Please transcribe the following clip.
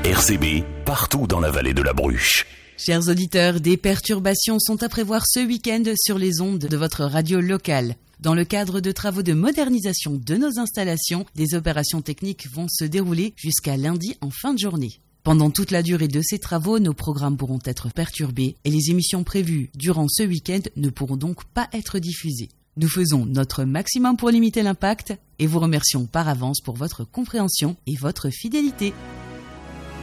RCB, partout dans la vallée de la Bruche. Chers auditeurs, des perturbations sont à prévoir ce week-end sur les ondes de votre radio locale. Dans le cadre de travaux de modernisation de nos installations, des opérations techniques vont se dérouler jusqu'à lundi en fin de journée. Pendant toute la durée de ces travaux, nos programmes pourront être perturbés et les émissions prévues durant ce week-end ne pourront donc pas être diffusées. Nous faisons notre maximum pour limiter l'impact et vous remercions par avance pour votre compréhension et votre fidélité.